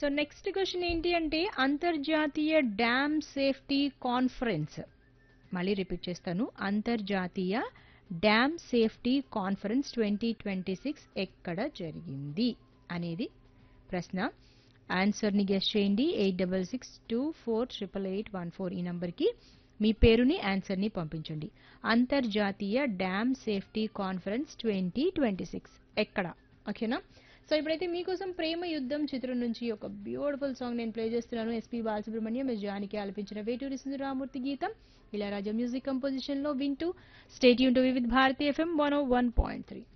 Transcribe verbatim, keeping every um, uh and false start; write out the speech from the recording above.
So next question ఏంటి అంటే అంతర్జాతీయ డ్యామ్ సేఫ్టీ కాన్ఫరెన్స్, మళ్ళీ రిపీట్ చేస్తాను, అంతర్జాతీయ dam safety conference twenty twenty six ఎక్కడ జరిగింది అనేది ప్రశ్న. ఆన్సర్ని గెస్ చేయండి. Eight double six two four triple eight one four ఈ నంబర్కి మీ పేరుని ఆన్సర్ని పంపించండి. అంతర్జాతీయ dam safety conference twenty twenty six ఎక్కడ, ఓకేనా? సో ఇప్పుడైతే మీకోసం ప్రేమ యుద్ధం చిత్రం నుంచి ఒక బ్యూటిఫుల్ సాంగ్ నేను ప్లే చేస్తున్నాను. ఎస్పీ బాలసుబ్రహ్మణ్యం ఎస్ జానికి ఆలపించిన వేటూరి సుందరరామూర్తి గీతం ఇళయరాజా మ్యూజిక్ కంపోజిషన్ లో వింటూ state Yoon to with Bharati FM one oh one point three.